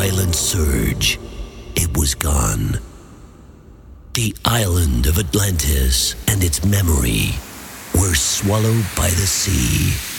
violent surge, it was gone. The island of Atlantis and its memory were swallowed by the sea.